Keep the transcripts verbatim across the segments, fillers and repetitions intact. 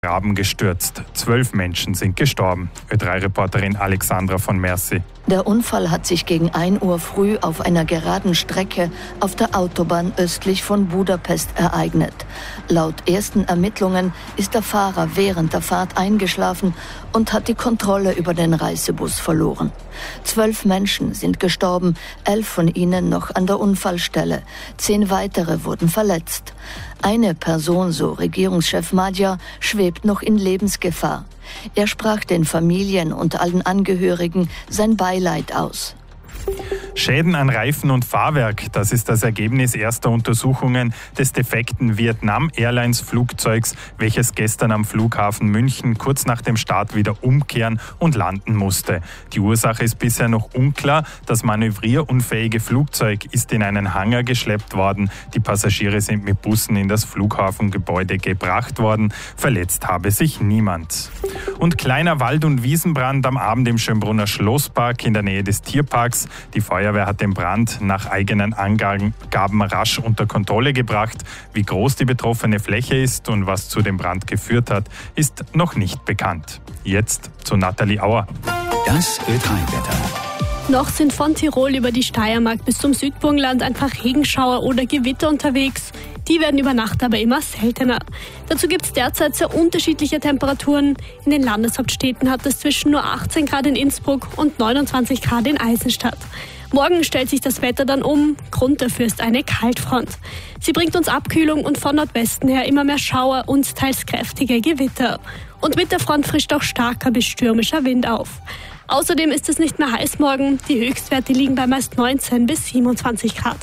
Graben gestürzt. Zwölf Menschen sind gestorben. Ö drei Reporterin Alexandra von Mercy. Der Unfall hat sich gegen ein Uhr früh auf einer geraden Strecke auf der Autobahn östlich von Budapest ereignet. Laut ersten Ermittlungen ist der Fahrer während der Fahrt eingeschlafen und hat die Kontrolle über den Reisebus verloren. Zwölf Menschen sind gestorben, elf von ihnen noch an der Unfallstelle. Zehn weitere wurden verletzt. Eine Person, so Regierungschef Magyar, schwebt noch in Lebensgefahr. Er sprach den Familien und allen Angehörigen sein Beileid aus. Schäden an Reifen und Fahrwerk, das ist das Ergebnis erster Untersuchungen des defekten Vietnam Airlines Flugzeugs, welches gestern am Flughafen München kurz nach dem Start wieder umkehren und landen musste. Die Ursache ist bisher noch unklar. Das manövrierunfähige Flugzeug ist in einen Hangar geschleppt worden. Die Passagiere sind mit Bussen in das Flughafengebäude gebracht worden. Verletzt habe sich niemand. Und kleiner Wald- und Wiesenbrand am Abend im Schönbrunner Schlosspark in der Nähe des Tierparks. Die Feuerwehr hat den Brand nach eigenen Angaben rasch unter Kontrolle gebracht. Wie groß die betroffene Fläche ist und was zu dem Brand geführt hat, ist noch nicht bekannt. Jetzt zu Nathalie Auer. Das Ö drei Wetter. Noch sind von Tirol über die Steiermark bis zum Südburgenland einfach Regenschauer oder Gewitter unterwegs. Die werden über Nacht aber immer seltener. Dazu gibt es derzeit sehr unterschiedliche Temperaturen. In den Landeshauptstädten hat es zwischen nur achtzehn Grad in Innsbruck und neunundzwanzig Grad in Eisenstadt. Morgen stellt sich das Wetter dann um. Grund dafür ist eine Kaltfront. Sie bringt uns Abkühlung und von Nordwesten her immer mehr Schauer und teils kräftige Gewitter. Und mit der Front frischt auch starker bis stürmischer Wind auf. Außerdem ist es nicht mehr heiß morgen. Die Höchstwerte liegen bei meist neunzehn bis siebenundzwanzig Grad.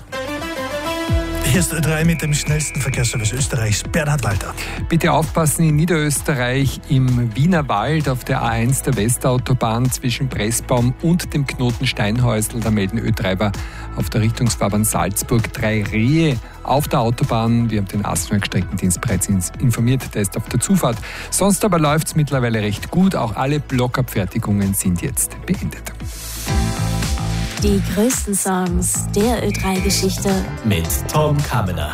Hier ist Ö drei mit dem schnellsten Verkehrsservice Österreichs, Bernhard Walter. Bitte aufpassen in Niederösterreich im Wiener Wald auf der A eins der Westautobahn zwischen Pressbaum und dem Knoten Steinhäusl. Da melden Ö dreier auf der Richtungsfahrbahn Salzburg drei Rehe auf der Autobahn. Wir haben den Asphalt-Streckendienst bereits informiert, der ist auf der Zufahrt. Sonst aber läuft es mittlerweile recht gut. Auch alle Blockabfertigungen sind jetzt beendet. Die größten Songs der Ö drei Geschichte mit Tom Kammener.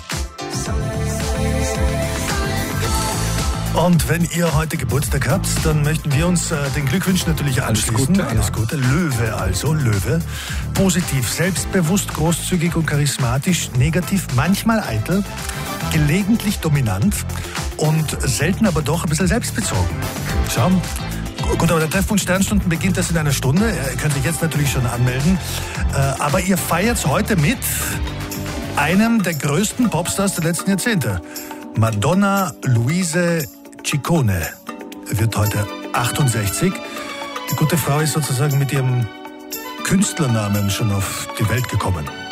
Und wenn ihr heute Geburtstag habt, dann möchten wir uns äh, den Glückwünschen natürlich anschließen. Alles Gute, Alles Gute. Löwe also, Löwe. Positiv, selbstbewusst, großzügig und charismatisch. Negativ, manchmal eitel, gelegentlich dominant und selten aber doch ein bisschen selbstbezogen. Schau. Gut, aber der Treffpunkt Sternstunden beginnt erst in einer Stunde. Ihr könnt sich jetzt natürlich schon anmelden. Äh, aber ihr feiert heute mit einem der größten Popstars der letzten Jahrzehnte. Madonna Luise Ciccone wird heute achtundsechzig. Die gute Frau ist sozusagen mit ihrem Künstlernamen schon auf die Welt gekommen.